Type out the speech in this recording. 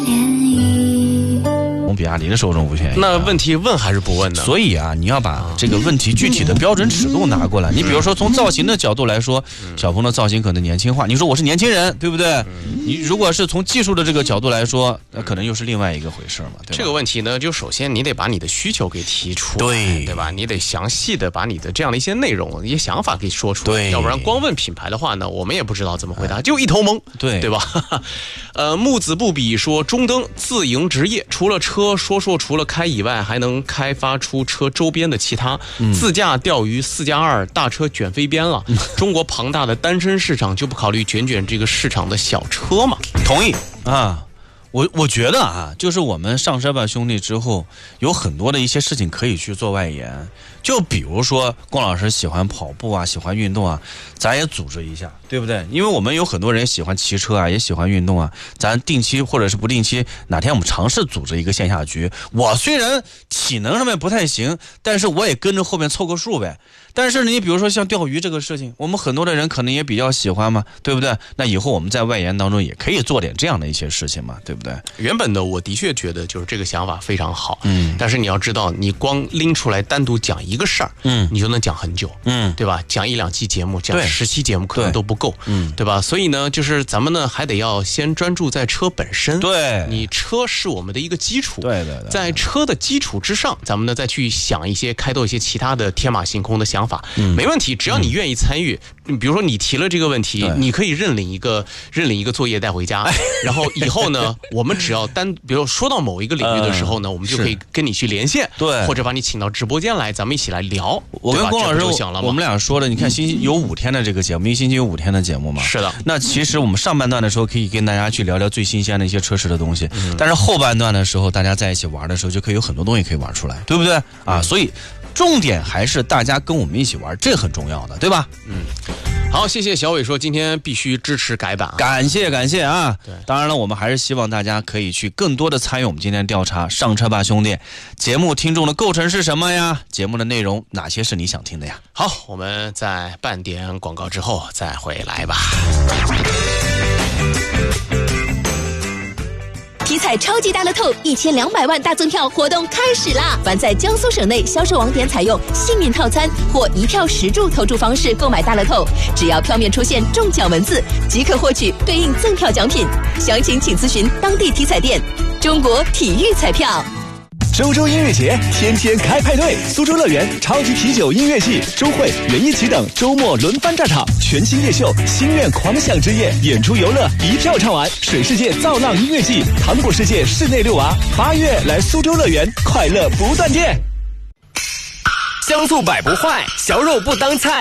比亚迪的受众不便宜。 那问题问还是不问呢？ 所以啊，你要把这个问题具体的标准尺度拿过来。你比如说从造型的角度来说，小鹏的造型可能年轻化，你说我是年轻人，对不对？你如果是从技术的这个角度来说，那可能又是另外一个回事嘛，对吧？ 这个问题呢，就首先你得把你的需求给提出来，对吧？你得详细的把你的这样的一些内容、一些想法给说出来， 对， 要不然光问品牌的话呢，我们也不知道怎么回答，就一头懵，对吧？木子不比说，中登自营职业，除了车说除了开以外，还能开发出车周边的其他，自驾钓鱼4+2大车卷飞边了。中国庞大的单身市场就不考虑卷这个市场的小车嘛？ 同意啊。我觉得啊，就是我们上车吧兄弟之后，有很多的一些事情可以去做外延。就比如说龚老师喜欢跑步啊，喜欢运动啊，咱也组织一下，对不对？因为我们有很多人喜欢骑车啊，也喜欢运动啊，咱定期或者是不定期，哪天我们尝试组织一个线下局。我虽然体能上面不太行，但是我也跟着后面凑个数呗。但是你比如说像钓鱼这个事情，我们很多的人可能也比较喜欢嘛，对不对？那以后我们在外延当中也可以做点这样的一些事情嘛，对不对？ 原本的我的确觉得就是这个想法非常好，但是你要知道，你光拎出来单独讲一个事儿，你就能讲很久，对吧？讲1-2期节目，讲10期节目可能都不够，对吧？所以呢，就是咱们呢还得要先专注在车本身， 对， 你车是我们的一个基础， 对， 在车的基础之上，咱们呢再去想一些开拓一些其他的天马行空的想法，没问题，只要你愿意参与。比如说你提了这个问题，你可以认领一个作业带回家，然后以后呢，我们只要比如说到某一个领域的时候呢，我们就可以跟你去连线，对，或者把你请到直播间来，咱们一起来聊。 我跟龚老师我们俩说的，你看星期有5天的这个节目，一星期有5天的节目嘛， 是的。 那其实我们上半段的时候可以跟大家去聊聊最新鲜的一些车市的东西，但是后半段的时候，大家在一起玩的时候，就可以有很多东西可以玩出来，对不对啊？所以重点还是大家跟我们一起玩，这很重要的，对吧？ 好，谢谢小伟说今天必须支持改版啊， 感谢啊！对，当然了，我们还是希望大家可以去更多的参与我们今天的调查。上车吧兄弟，节目听众的构成是什么呀？节目的内容哪些是你想听的呀？ 好，我们在半点广告之后再回来吧。 体彩超级大乐透1200万大赠票活动开始啦！凡在江苏省内销售网点采用幸运套餐或一票10注投注方式购买大乐透，只要票面出现中奖文字，即可获取对应赠票奖品。详情请咨询当地体彩店。中国体育彩票。 周周音乐节，天天开派对！苏州乐园超级啤酒音乐季、周会、园艺启等周末轮番炸场，全新夜秀、心愿狂想之夜，演出游乐一票唱完。水世界造浪音乐季、糖果世界室内遛娃，8月来苏州乐园，快乐不断电。 香醋百不坏，小肉不当菜。